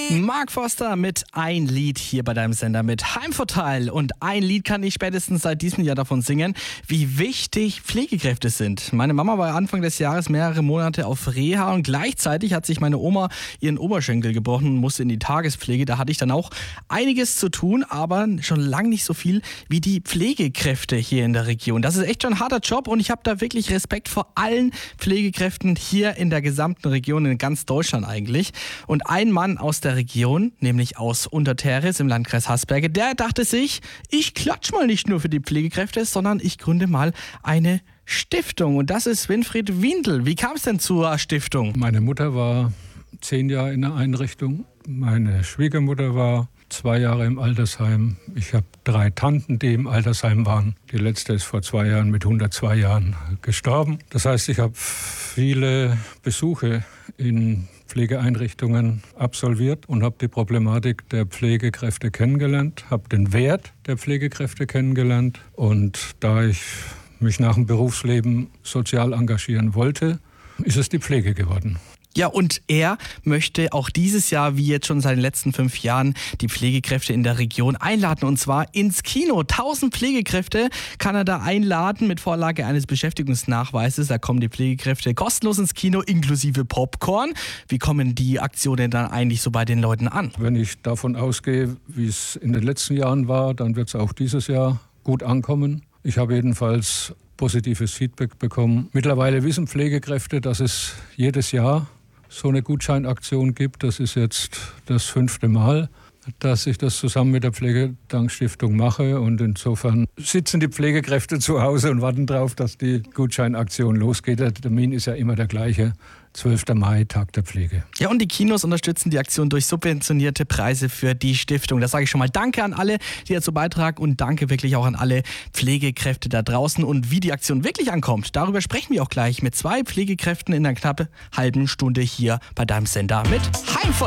Mark Foster mit Ein Lied hier bei deinem Sender mit Heimvorteil. Und ein Lied kann ich spätestens seit diesem Jahr davon singen, wie wichtig Pflegekräfte sind. Meine Mama war Anfang des Jahres mehrere Monate auf Reha und gleichzeitig hat sich meine Oma ihren Oberschenkel gebrochen und musste in die Tagespflege. Da hatte ich dann auch einiges zu tun, aber schon lange nicht so viel wie die Pflegekräfte hier in der Region. Das ist echt schon ein harter Job und ich habe da wirklich Respekt vor allen Pflegekräften hier in der gesamten Region, in ganz Deutschland eigentlich. Und ein Mann aus der Region, nämlich aus Untertäris im Landkreis Hasberge, der dachte sich, ich klatsch mal nicht nur für die Pflegekräfte, sondern ich gründe mal eine Stiftung. Und das ist Winfried Windel. Wie kam es denn zur Stiftung? Meine Mutter war 10 Jahre in der Einrichtung. Meine Schwiegermutter war 2 Jahre im Altersheim. Ich habe 3 Tanten, die im Altersheim waren. Die letzte ist vor 2 Jahren mit 102 Jahren gestorben. Das heißt, ich habe viele Besuche in Pflegeeinrichtungen absolviert und habe die Problematik der Pflegekräfte kennengelernt, habe den Wert der Pflegekräfte kennengelernt. Und da ich mich nach dem Berufsleben sozial engagieren wollte, ist es die Pflege geworden. Ja, und er möchte auch dieses Jahr, wie jetzt schon seit den letzten 5 Jahren, die Pflegekräfte in der Region einladen. Und zwar ins Kino. 1000 Pflegekräfte kann er da einladen mit Vorlage eines Beschäftigungsnachweises. Da kommen die Pflegekräfte kostenlos ins Kino, inklusive Popcorn. Wie kommen die Aktionen dann eigentlich so bei den Leuten an? Wenn ich davon ausgehe, wie es in den letzten Jahren war, dann wird es auch dieses Jahr gut ankommen. Ich habe jedenfalls positives Feedback bekommen. Mittlerweile wissen Pflegekräfte, dass es jedes Jahr so eine Gutscheinaktion gibt. Das ist jetzt das 5. Mal, dass ich das zusammen mit der Pflegedankstiftung mache. Und insofern sitzen die Pflegekräfte zu Hause und warten darauf, dass die Gutscheinaktion losgeht. Der Termin ist ja immer der gleiche. 12. Mai, Tag der Pflege. Ja, und die Kinos unterstützen die Aktion durch subventionierte Preise für die Stiftung. Das sage ich schon mal. Danke an alle, die dazu beitragen und danke wirklich auch an alle Pflegekräfte da draußen. Und wie die Aktion wirklich ankommt, darüber sprechen wir auch gleich mit 2 Pflegekräften in einer knappen halben Stunde hier bei deinem Sender mit Heimvorteil.